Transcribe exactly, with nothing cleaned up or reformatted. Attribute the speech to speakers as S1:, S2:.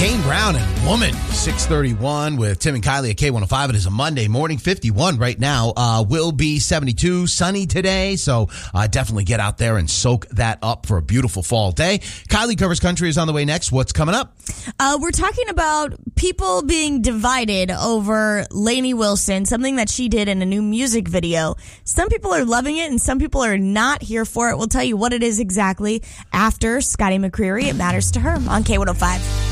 S1: Kane Brown and Woman, six thirty-one with Tim and Kylie at K one oh five. It is a Monday morning, fifty-one right now. Uh, will be seventy-two, sunny today, so uh, definitely get out there and soak that up for a beautiful fall day. Kylie Covers Country is on the way next. What's coming up?
S2: Uh, we're talking about people being divided over Lainey Wilson, something that she did in a new music video. Some people are loving it and some people are not here for it. We'll tell you what it is exactly after Scotty McCreery. It matters to her on K one oh five.